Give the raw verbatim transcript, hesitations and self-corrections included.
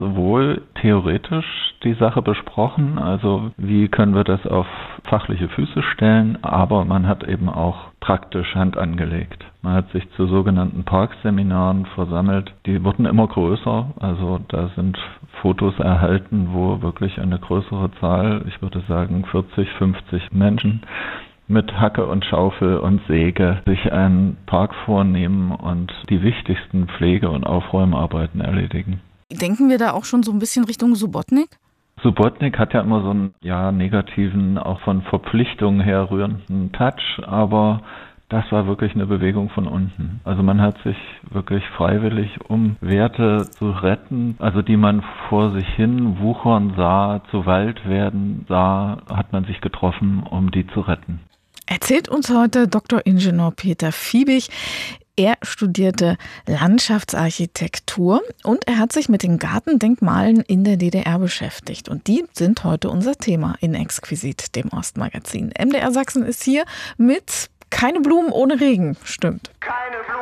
Sowohl theoretisch die Sache besprochen, also wie können wir das auf fachliche Füße stellen, aber man hat eben auch praktisch Hand angelegt. Man hat sich zu sogenannten Parkseminaren versammelt. Die wurden immer größer, also da sind Fotos erhalten, wo wirklich eine größere Zahl, ich würde sagen vierzig, fünfzig Menschen mit Hacke und Schaufel und Säge sich einen Park vornehmen und die wichtigsten Pflege- und Aufräumarbeiten erledigen. Denken wir da auch schon so ein bisschen Richtung Subotnik? Subotnik hat ja immer so einen ja, negativen, auch von Verpflichtungen her rührenden Touch, aber das war wirklich eine Bewegung von unten. Also man hat sich wirklich freiwillig, um Werte zu retten, also die man vor sich hin wuchern sah, zu Wald werden sah, hat man sich getroffen, um die zu retten. Erzählt uns heute Doktor Ingenieur Peter Fiebig. Er studierte Landschaftsarchitektur und er hat sich mit den Gartendenkmalen in der D D R beschäftigt. Und die sind heute unser Thema in Exquisit, dem Ostmagazin. M D R Sachsen ist hier mit Keine Blumen ohne Regen, stimmt. Keine Blumen.